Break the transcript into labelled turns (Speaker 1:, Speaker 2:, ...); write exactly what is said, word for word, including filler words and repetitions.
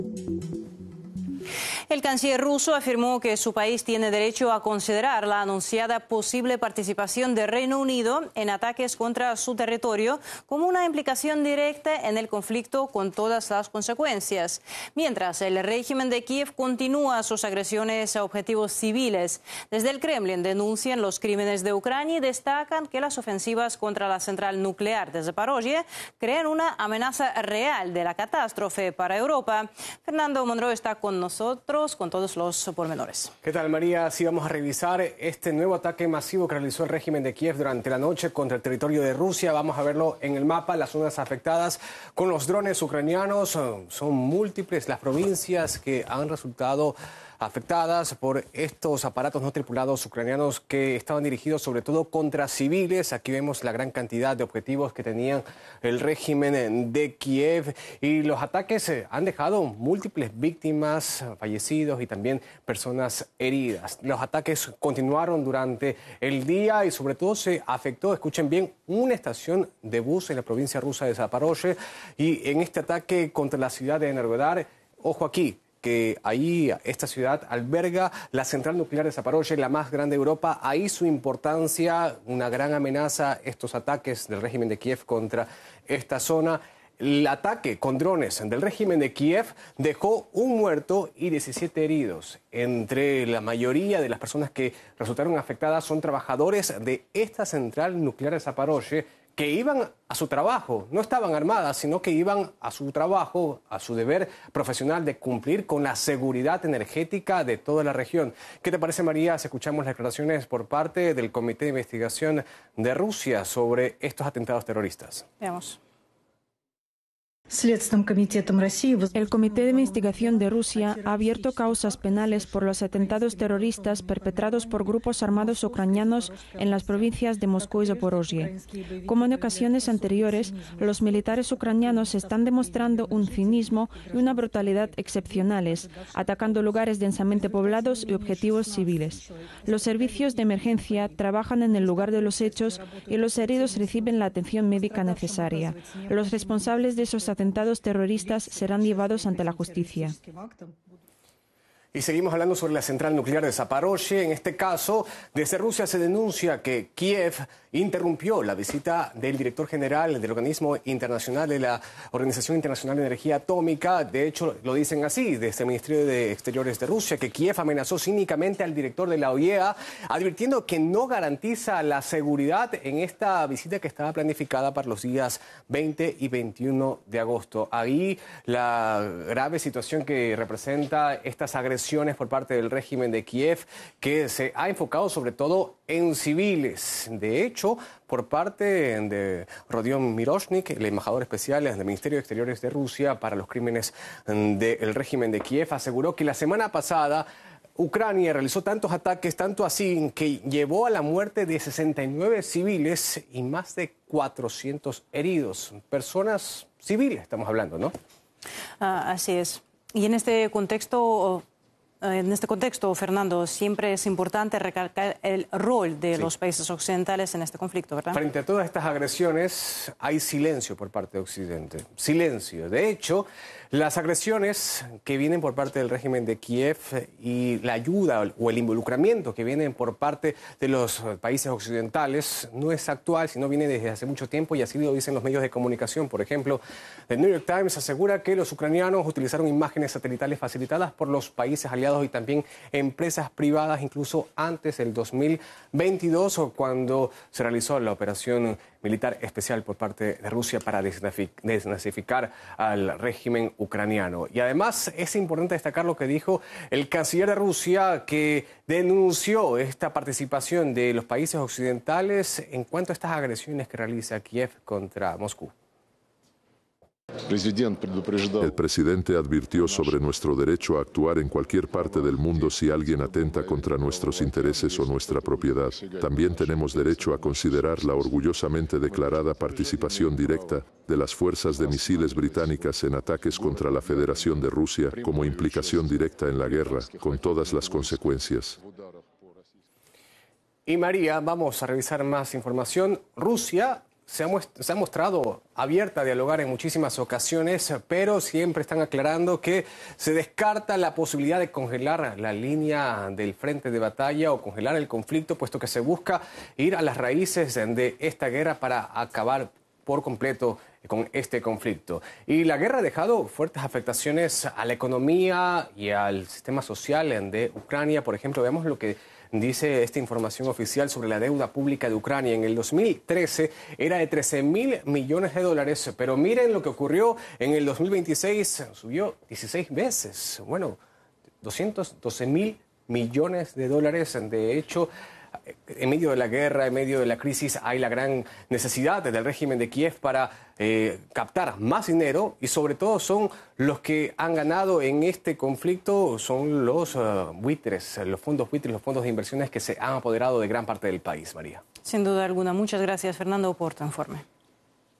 Speaker 1: El canciller ruso afirmó que su país tiene derecho a considerar la anunciada posible participación del Reino Unido en ataques contra su territorio como una implicación directa en el conflicto con todas las consecuencias. Mientras, el régimen de Kiev continúa sus agresiones a objetivos civiles. Desde el Kremlin denuncian los crímenes de Ucrania y destacan que las ofensivas contra la central nuclear de Zaporozhye crean una amenaza real de la catástrofe para Europa. Fernando Monroe está con nosotros con todos los pormenores.
Speaker 2: ¿Qué tal, María? Sí, vamos a revisar este nuevo ataque masivo que realizó el régimen de Kiev durante la noche contra el territorio de Rusia. Vamos a verlo en el mapa, las zonas afectadas con los drones ucranianos. Son múltiples las provincias que han resultado afectadas por estos aparatos no tripulados ucranianos que estaban dirigidos sobre todo contra civiles. Aquí vemos la gran cantidad de objetivos que tenían el régimen de Kiev y los ataques han dejado múltiples víctimas, fallecidos y también personas heridas. Los ataques continuaron durante el día y sobre todo se afectó, escuchen bien, una estación de bus en la provincia rusa de Zaporozhye y en este ataque contra la ciudad de Energodar, ojo aquí, que ahí esta ciudad alberga la central nuclear de Zaporozhye, la más grande de Europa. Ahí su importancia, una gran amenaza, estos ataques del régimen de Kiev contra esta zona. El ataque con drones del régimen de Kiev dejó un muerto y diecisiete heridos. Entre la mayoría de las personas que resultaron afectadas son trabajadores de esta central nuclear de Zaporozhye que iban a su trabajo, no estaban armadas, sino que iban a su trabajo, a su deber profesional de cumplir con la seguridad energética de toda la región. ¿Qué te parece, María, si escuchamos las declaraciones por parte del Comité de Investigación de Rusia sobre estos atentados terroristas?
Speaker 1: Veamos.
Speaker 3: El Comité de Investigación de Rusia ha abierto causas penales por los atentados terroristas perpetrados por grupos armados ucranianos en las provincias de Moscú y Zaporozhye. Como en ocasiones anteriores, los militares ucranianos están demostrando un cinismo y una brutalidad excepcionales, atacando lugares densamente poblados y objetivos civiles. Los servicios de emergencia trabajan en el lugar de los hechos y los heridos reciben la atención médica necesaria. Los responsables de esos atentados atentados terroristas serán llevados ante la justicia.
Speaker 2: Y seguimos hablando sobre la central nuclear de Zaporozhye. En este caso, desde Rusia se denuncia que Kiev interrumpió la visita del director general del organismo internacional de la Organización Internacional de Energía Atómica. De hecho, lo dicen así, desde el Ministerio de Exteriores de Rusia, que Kiev amenazó cínicamente al director de la O E A, advirtiendo que no garantiza la seguridad en esta visita que estaba planificada para los días veinte y veintiuno de agosto. Ahí la grave situación que representa estas agresiones por parte del régimen de Kiev, que se ha enfocado sobre todo en civiles. De hecho, por parte de Rodion Miroshnik, el embajador especial del Ministerio de Exteriores de Rusia para los crímenes del régimen de Kiev, aseguró que la semana pasada Ucrania realizó tantos ataques, tanto así, que llevó a la muerte de sesenta y nueve civiles y más de cuatrocientos heridos. Personas civiles estamos hablando, ¿no?
Speaker 1: Ah, así es. Y en este contexto... En este contexto, Fernando, siempre es importante recalcar el rol de sí. los países occidentales en este conflicto, ¿verdad?
Speaker 2: Frente a todas estas agresiones, hay silencio por parte de Occidente. Silencio. De hecho, las agresiones que vienen por parte del régimen de Kiev y la ayuda o el involucramiento que vienen por parte de los países occidentales no es actual, sino viene desde hace mucho tiempo y así lo dicen los medios de comunicación. Por ejemplo, el New York Times asegura que los ucranianos utilizaron imágenes satelitales facilitadas por los países aliados y también empresas privadas, incluso antes del dos mil veintidós, cuando se realizó la operación militar especial por parte de Rusia para desnazificar al régimen ucraniano. Y además es importante destacar lo que dijo el canciller de Rusia, que denunció esta participación de los países occidentales en cuanto a estas agresiones que realiza Kiev contra Moscú.
Speaker 4: El presidente advirtió sobre nuestro derecho a actuar en cualquier parte del mundo si alguien atenta contra nuestros intereses o nuestra propiedad. También tenemos derecho a considerar la orgullosamente declarada participación directa de las fuerzas de misiles británicas en ataques contra la Federación de Rusia como implicación directa en la guerra, con todas las consecuencias.
Speaker 2: Y María, vamos a revisar más información. Rusia se ha, se ha mostrado abierta a dialogar en muchísimas ocasiones, pero siempre están aclarando que se descarta la posibilidad de congelar la línea del frente de batalla o congelar el conflicto, puesto que se busca ir a las raíces de esta guerra para acabar por completo con este conflicto. Y la guerra ha dejado fuertes afectaciones a la economía y al sistema social de Ucrania. Por ejemplo, veamos lo que dice esta información oficial sobre la deuda pública de Ucrania. En el dos mil trece era de trece mil millones de dólares, pero miren lo que ocurrió en el dos mil veintiséis, subió dieciséis veces. Bueno, doscientos doce mil millones de dólares. De hecho, en medio de la guerra, en medio de la crisis, hay la gran necesidad del régimen de Kiev para eh, captar más dinero, y sobre todo son los que han ganado en este conflicto, son los uh, buitres, los fondos buitres, los fondos de inversiones que se han apoderado de gran parte del país, María.
Speaker 1: Sin duda alguna. Muchas gracias, Fernando, por tu informe.